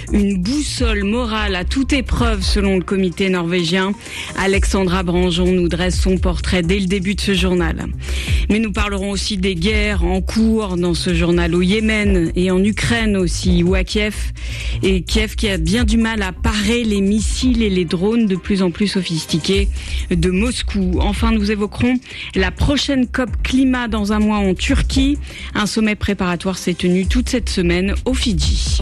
Une boussole morale à toute épreuve selon le comité norvégien. Alexandra Branjon nous dresse son portrait dès le début de ce journal. Mais nous parlerons aussi des guerres en cours dans ce journal au Yémen et en Ukraine aussi, ou à Kiev. Et Kiev qui a bien du mal à parer les missiles et les drones de plus en plus sophistiqués de Moscou. Enfin, nous évoquerons la prochaine COP climat dans un mois en Turquie. Un sommet préparatoire s'est tenu toute cette semaine au Fidji.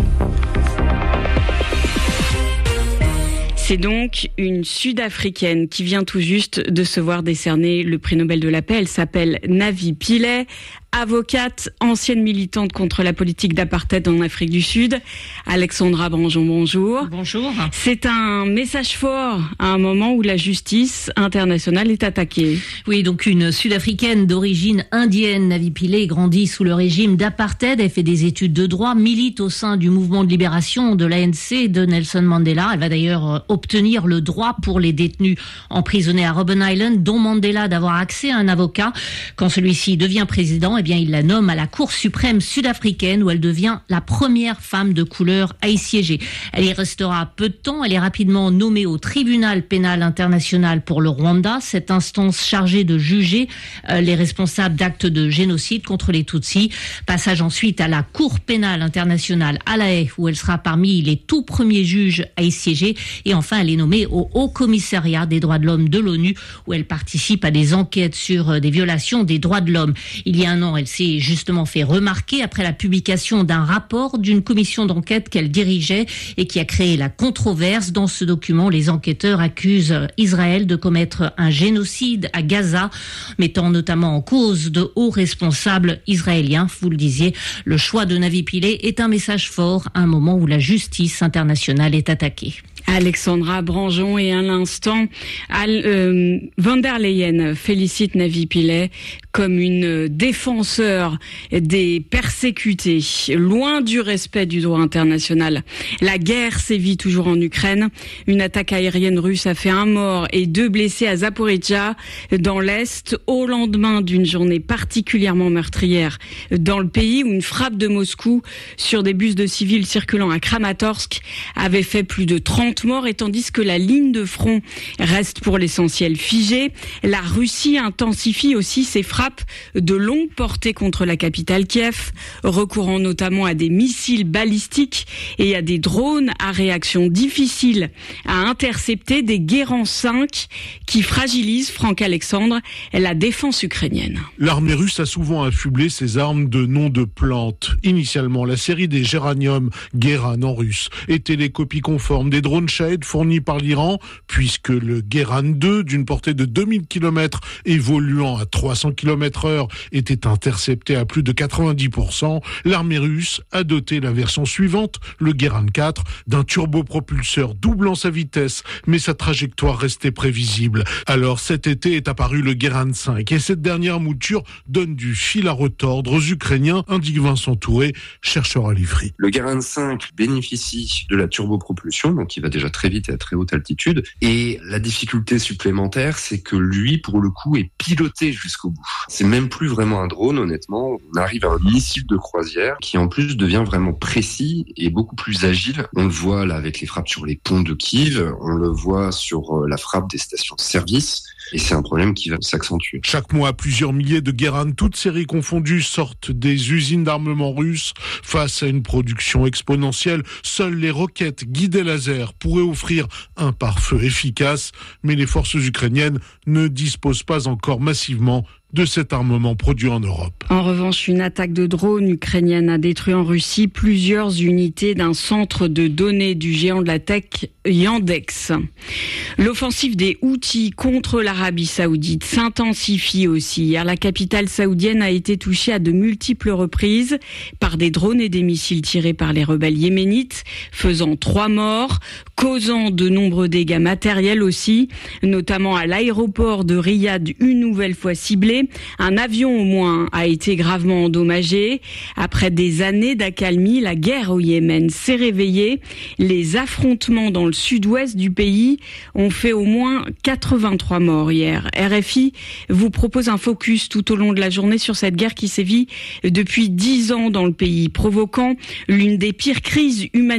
C'est donc une Sud-Africaine qui vient tout juste de se voir décerner le prix Nobel de la paix. Elle s'appelle Navi Pillay, avocate, ancienne militante contre la politique d'apartheid en Afrique du Sud. Alexandra Branjon, bonjour. Bonjour. C'est un message fort à un moment où la justice internationale est attaquée. Oui, donc une Sud-Africaine d'origine indienne, Navi Pillay, grandit sous le régime d'apartheid. Elle fait des études de droit, milite au sein du mouvement de libération de l'ANC de Nelson Mandela. Elle va d'ailleurs obtenir le droit pour les détenus emprisonnés à Robben Island, dont Mandela, d'avoir accès à un avocat. Quand celui-ci devient président, il la nomme à la Cour suprême sud-africaine où elle devient la première femme de couleur à y siéger. Elle y restera peu de temps. Elle est rapidement nommée au tribunal pénal international pour le Rwanda, cette instance chargée de juger les responsables d'actes de génocide contre les Tutsis. Passage ensuite à la Cour pénale internationale à La Haye où elle sera parmi les tout premiers juges à y siéger. Et enfin, elle est nommée au Haut Commissariat des droits de l'homme de l'ONU où elle participe à des enquêtes sur des violations des droits de l'homme. Il y a un an, elle s'est justement fait remarquer après la publication d'un rapport d'une commission d'enquête qu'elle dirigeait et qui a créé la controverse. Dans ce document, les enquêteurs accusent Israël de commettre un génocide à Gaza, mettant notamment en cause de hauts responsables israéliens. Vous le disiez, le choix de Navi Pillay est un message fort à un moment où la justice internationale est attaquée. Alexandra Branjon, et à l'instant, von der Leyen félicite Navi Pillay comme une défenseur des persécutés, loin du respect du droit international. La guerre sévit toujours en Ukraine. Une attaque aérienne russe a fait 1 mort et 2 blessés à Zaporijjia, dans l'Est, au lendemain d'une journée particulièrement meurtrière dans le pays, où une frappe de Moscou sur des bus de civils circulant à Kramatorsk avait fait plus de 30 morts, et tandis que la ligne de front reste pour l'essentiel figée, la Russie intensifie aussi ses frappes de longue portée contre la capitale Kiev, recourant notamment à des missiles balistiques et à des drones à réaction difficile à intercepter, des Guérans 5 qui fragilisent, Franck Alexandre, la défense ukrainienne. L'armée russe a souvent affublé ses armes de noms de plantes. Initialement, la série des géraniums, Guéran en russe, était les copies conformes des drones Shahed fournis par l'Iran, puisque le Guéran 2, d'une portée de 2000 km, évoluant à 300 km/h, était intercepté à plus de 90%. L'armée russe a doté la version suivante, le Guéran 4, d'un turbopropulseur doublant sa vitesse, mais sa trajectoire restait prévisible. Alors cet été est apparu le Guéran 5, et cette dernière mouture donne du fil à retordre aux Ukrainiens, indique Vincent Touré, chercheur à l'IFRI. Le Guéran 5 bénéficie de la turbopropulsion, donc il va déjà très vite et à très haute altitude, et la difficulté supplémentaire, c'est que lui, pour le coup, est piloté jusqu'au bout. C'est même plus vraiment un drone, honnêtement. On arrive à un missile de croisière qui, en plus, devient vraiment précis et beaucoup plus agile. On le voit là avec les frappes sur les ponts de Kiev, on le voit sur la frappe des stations-service. Et c'est un problème qui va s'accentuer. Chaque mois, plusieurs milliers de Guéran, toutes séries confondues, sortent des usines d'armement russes. Face à une production exponentielle, seules les roquettes guidées laser pourraient offrir un pare-feu efficace. Mais les forces ukrainiennes ne disposent pas encore massivement de cet armement produit en Europe. En revanche, une attaque de drone ukrainienne a détruit en Russie plusieurs unités d'un centre de données du géant de la tech Yandex. L'offensive des Houthis contre l'Arabie Saoudite s'intensifie aussi. Hier, la capitale saoudienne a été touchée à de multiples reprises par des drones et des missiles tirés par les rebelles yéménites, faisant 3 morts, causant de nombreux dégâts matériels aussi, notamment à l'aéroport de Riyad, une nouvelle fois ciblé. Un avion au moins a été gravement endommagé. Après des années d'accalmie, la guerre au Yémen s'est réveillée. Les affrontements dans le sud-ouest du pays ont fait au moins 83 morts hier. RFI vous propose un focus tout au long de la journée sur cette guerre qui sévit depuis 10 ans dans le pays, provoquant l'une des pires crises humanitaires